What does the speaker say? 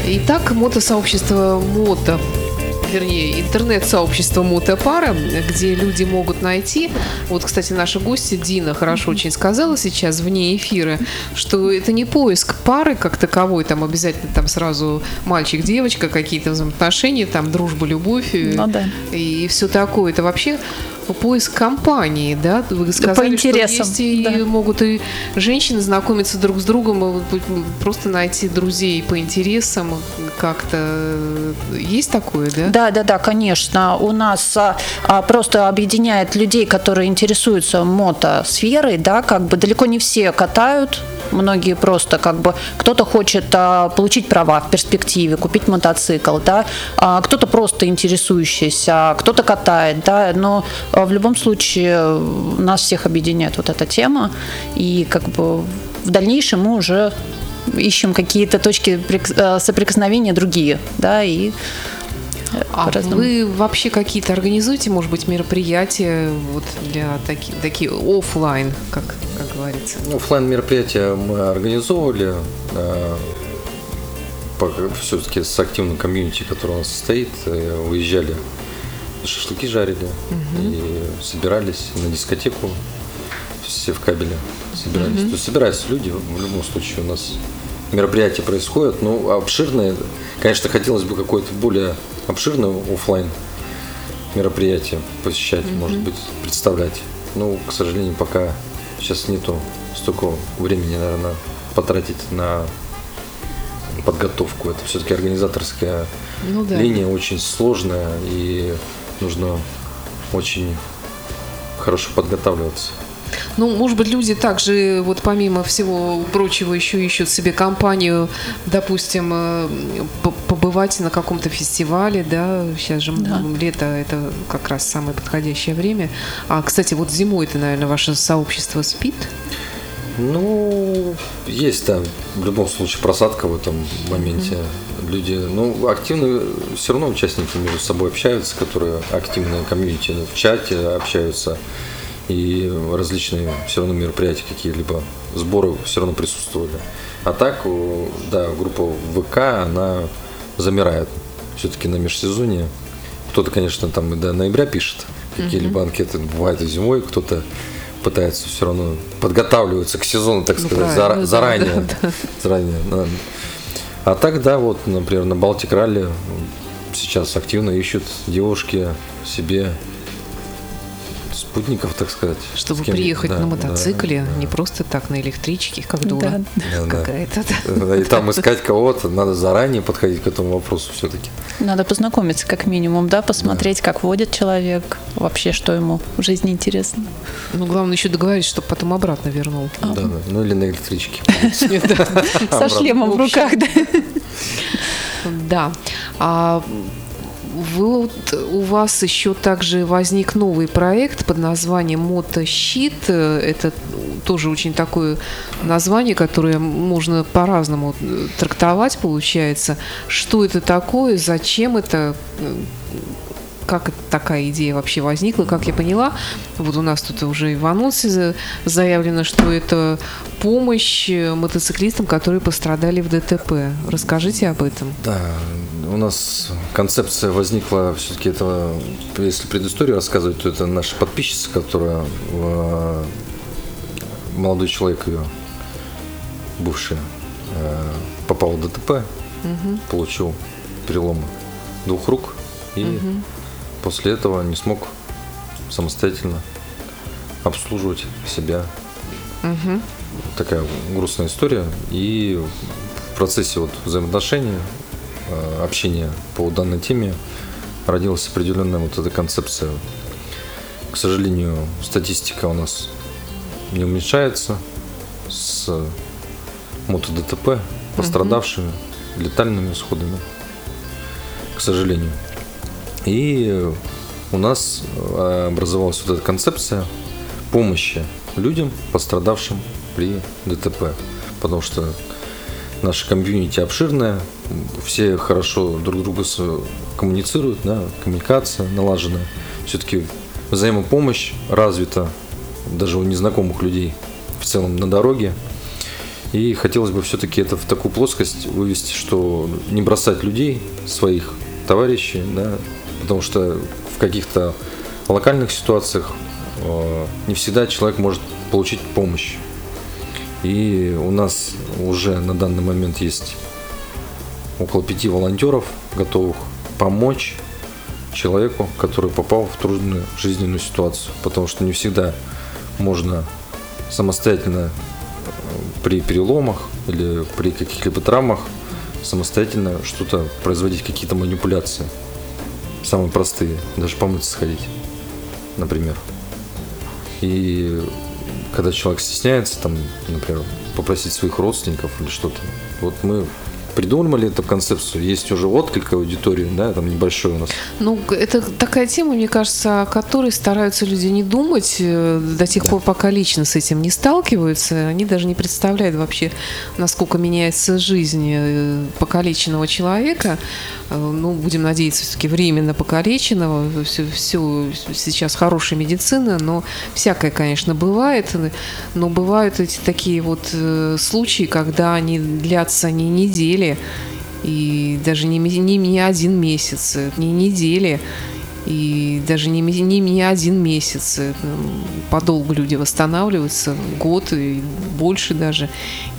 Итак, мотосообщество интернет-сообщество мотопара, где люди могут найти. Вот, кстати, наша гостья Дина хорошо очень сказала сейчас вне эфира, что это не поиск пары как таковой, там обязательно там сразу мальчик-девочка, какие-то взаимоотношения, там дружба, любовь и все такое. Это вообще поиск компании, да? Вы сказали, по интересам, что есть и могут и женщины знакомиться друг с другом, просто найти друзей по интересам как-то. Есть такое, да? Да, конечно. У нас просто объединяет людей, которые интересуются мотосферой, да, как бы далеко не все катают. Многие просто кто-то хочет получить права в перспективе, купить мотоцикл, да, кто-то просто интересующийся, кто-то катает, да, но в любом случае нас всех объединяет вот эта тема, и в дальнейшем мы уже ищем какие-то точки соприкосновения другие, да, и вы вообще какие-то организуете, может быть, мероприятия вот для такие офлайн, как говорится? Офлайн мероприятия мы организовывали, все-таки с активным комьюнити, который у нас состоит, выезжали, шашлыки жарили и собирались на дискотеку, все в кабеле собирались. То есть собираются люди, в любом случае у нас мероприятия происходят, обширные. Конечно, хотелось бы какое-то более обширное офлайн мероприятие посещать, может быть, представлять. Но, к сожалению, пока сейчас нету столько времени, наверное, потратить на подготовку. Это все-таки организаторская линия очень сложная, и нужно очень хорошо подготавливаться. Может быть, люди также, вот помимо всего прочего, еще ищут себе компанию, допустим, побывать на каком-то фестивале, да, сейчас же лето, это как раз самое подходящее время. Кстати, вот зимой-то, наверное, ваше сообщество спит? Есть, да, в любом случае просадка в этом моменте. Люди, активно все равно участники между собой общаются, которые активные комьюнити в чате общаются. И различные все равно мероприятия, какие-либо сборы все равно присутствовали. А так, да, группа ВК, она замирает все-таки на межсезонье. Кто-то, конечно, там и до ноября пишет какие-либо анкеты, бывает и зимой, кто-то пытается все равно подготавливаться к сезону, так сказать, заранее. Да. А так, да, вот, например, на Балтик Ралли сейчас активно ищут девушки себе спутников, так сказать. Чтобы приехать на мотоцикле, не просто так, на электричке, как дура какая-то. И там искать кого-то, надо заранее подходить к этому вопросу все-таки. Надо познакомиться как минимум, да, посмотреть, как водит человек, вообще, что ему в жизни интересно. Главное еще договориться, чтобы потом обратно вернул. Да, или на электричке. Со шлемом в руках, да. Да. У вас еще также возник новый проект под названием «Мотощит». Это тоже очень такое название, которое можно по-разному трактовать, получается. Что это такое, зачем это, как такая идея вообще возникла, как я поняла. Вот у нас тут уже и в анонсе заявлено, что это помощь мотоциклистам, которые пострадали в ДТП. Расскажите об этом. Да, у нас концепция возникла, все-таки это, если предысторию рассказывать, то это наша подписчица, которая, молодой человек ее, бывший, попал в ДТП, получил переломы 2 рук и после этого не смог самостоятельно обслуживать себя. Такая грустная история. И в процессе взаимоотношений, общения по данной теме родилась определенная эта концепция. К сожалению, статистика у нас не уменьшается с мото-ДТП, пострадавшими, летальными исходами, к сожалению. И у нас образовалась эта концепция помощи людям, пострадавшим при ДТП. Потому что наша комьюнити обширная, все хорошо друг друга коммуницируют, да, коммуникация налажена. Все-таки взаимопомощь развита даже у незнакомых людей в целом на дороге. И хотелось бы все-таки это в такую плоскость вывести, что не бросать людей, своих товарищей, да, потому что в каких-то локальных ситуациях не всегда человек может получить помощь. И у нас уже на данный момент есть около 5 волонтеров, готовых помочь человеку, который попал в трудную жизненную ситуацию. Потому что не всегда можно самостоятельно при переломах или при каких-либо травмах самостоятельно что-то производить, какие-то манипуляции. Самые простые, даже помыться сходить, например. И когда человек стесняется, там, например, попросить своих родственников или что-то, вот мы придумали эту концепцию, есть уже отклик аудитории, да, там небольшой у нас. Ну, это такая тема, мне кажется, о которой стараются люди не думать до тех пор, пока лично с этим не сталкиваются. Они даже не представляют вообще, насколько меняется жизнь покалеченного человека. Ну, будем надеяться, все-таки временно покалеченного. Все сейчас хорошая медицина, но всякое, конечно, бывает. Но бывают эти такие вот случаи, когда они длятся не недели, и даже не один месяц, не недели, и даже не один месяц. Подолгу люди восстанавливаются, год и больше даже.